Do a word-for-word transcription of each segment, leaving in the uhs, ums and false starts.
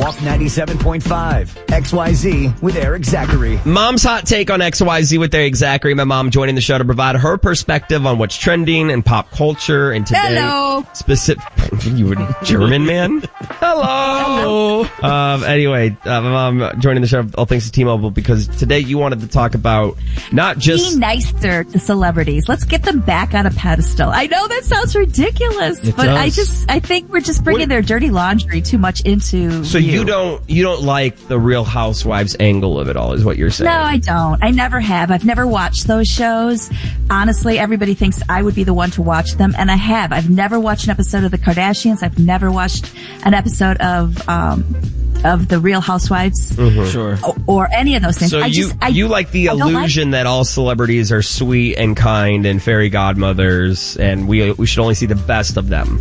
Walk ninety-seven point five, X Y Z with Eric Zachary. Mom's hot take on X Y Z with Eric Zachary. My mom joining the show to provide her perspective on what's trending in pop culture and today. Hello. Specific, you a German man? Hello. Hello. Um, anyway, uh, my mom joining the show, all thanks to T-Mobile, because today you wanted to talk about not just... Be nicer to celebrities. Let's get them back on a pedestal. I know that sounds ridiculous, It but does. I just, I think we're just bringing What- their dirty laundry too much into So you don't, you don't like the Real Housewives angle of it all, is what you're saying? No, I don't. I never have. I've never watched those shows. Honestly, everybody thinks I would be the one to watch them, and I have. I've never watched an episode of The Kardashians. I've never watched an episode of um of The Real Housewives. Mm-hmm. Sure. Or, or any of those things. So I you just, I, you like the I don't illusion like- that all celebrities are sweet and kind and fairy godmothers, and we we should only see the best of them.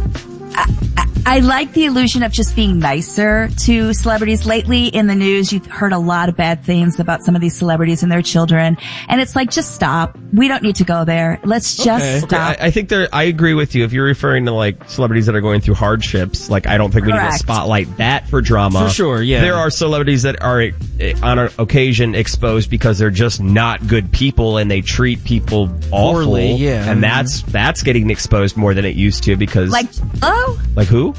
I like the illusion of just being nicer to celebrities. Lately in the news, you've heard a lot of bad things about some of these celebrities and their children. And it's like, just stop. We don't need to go there. Let's just Okay. stop. I, I think there, I agree with you. If you're referring to like celebrities that are going through hardships, like I don't think we need to Correct. spotlight that for drama. For sure, yeah. There are celebrities that are eh, on an occasion exposed because they're just not good people and they treat people awful. Poorly, yeah. And that's, that's getting exposed more than it used to because... Like, oh, Like who?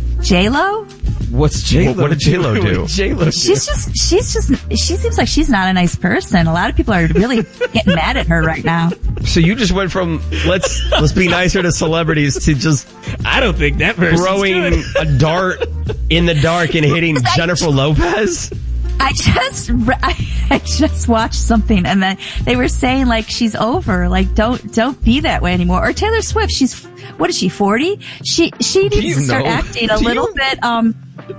J-Lo? What's J-Lo? What did J-Lo do? J-Lo do? She's just, she's just, she seems like she's not a nice person. A lot of people are really getting mad at her right now. So you just went from let's let's be nicer to celebrities to just I don't think that person's throwing good. a dart in the dark and hitting Jennifer Lopez? I just, re- I just watched something and then they were saying like she's over, like don't, don't be that way anymore. Or Taylor Swift, she's, what is she, forty? She, she you needs to start know? acting a Do little you- bit, um,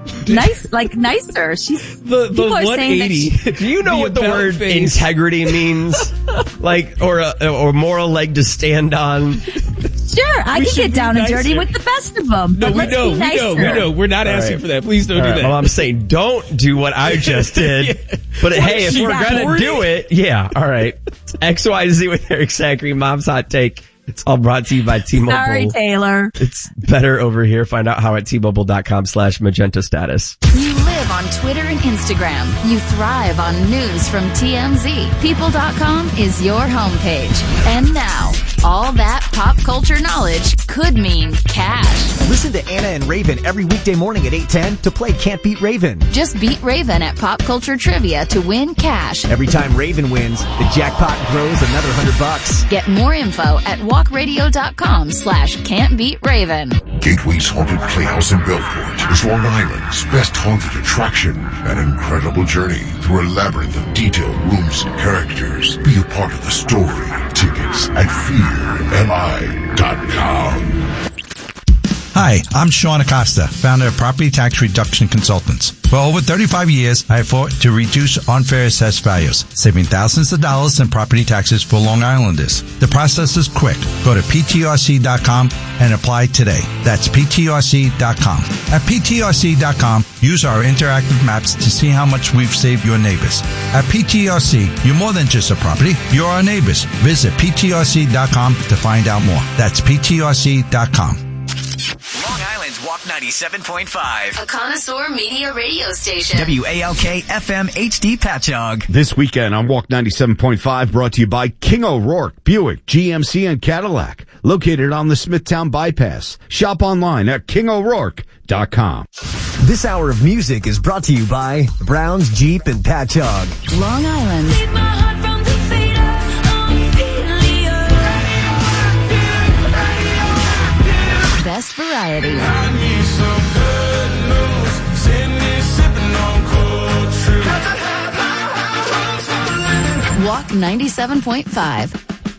nice, like nicer. She's, The, the people are saying that one eighty. she- Do you know what the about word face. integrity means? Like, or a or moral leg to stand on? sure, I We can should get be down and nicer. dirty with the best of them. No, but we let's know, be we nicer. know, we know. We're not All asking right. for that. Please don't All do right, that. well, I'm saying don't do what I just did. But hey, if she, we're gonna forty? do it, yeah, all right. X Y Z with Eric Zachary, Mom's Hot Take. It's all brought to you by T-Mobile. Sorry, Taylor. It's better over here. Find out how at T-Mobile.com slash magenta status. You live on Twitter and Instagram. You thrive on news from T M Z. People dot com is your homepage. And now, all that pop culture knowledge could mean cash. Listen to Anna and Raven every weekday morning at eight ten to play Can't Beat Raven. Just beat Raven at Pop Culture Trivia to win cash. Every time Raven wins, the jackpot grows another hundred bucks. Get more info at walkradio.com slash can't beat Raven. Gateway's Haunted Playhouse in Belport is Long Island's best haunted attraction. An incredible journey through a labyrinth of detailed rooms and characters. Be a part of the story. Tickets at fear M I dot com. Hi, I'm Sean Acosta, founder of Property Tax Reduction Consultants. For over thirty-five years, I have fought to reduce unfair assessed values, saving thousands of dollars in property taxes for Long Islanders. The process is quick. Go to P T R C dot com and apply today. That's P T R C dot com. At P T R C dot com, use our interactive maps to see how much we've saved your neighbors. At P T R C, you're more than just a property, you're our neighbors. Visit P T R C dot com to find out more. That's P T R C dot com. Long Island's Walk ninety-seven point five. A connoisseur media radio station. W A L K F M H D Patchogue. This weekend on Walk ninety-seven point five, brought to you by King O'Rourke, Buick, G M C, and Cadillac. Located on the Smithtown Bypass. Shop online at king o'rourke dot com. This hour of music is brought to you by Brown's Jeep and Patchogue. Long Island. Best variety. Walk ninety-seven point five.